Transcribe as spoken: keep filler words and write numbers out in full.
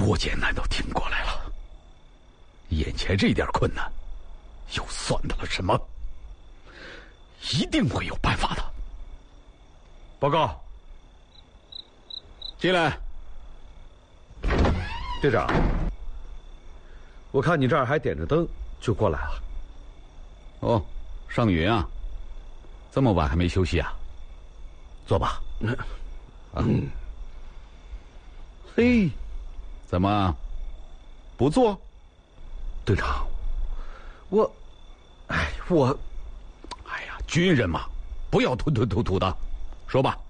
多艰难都挺过来了，眼前这点困难，又算得了什么？一定会有办法的。报告，进来。 队长，我看你这儿还点着灯，就过来了。 哦，尚云啊，这么晚还没休息啊？坐吧。啊，嘿，怎么不坐？ 队长，我，哎，我， 哎呀，军人嘛，不要吞吞吐吐的，说吧。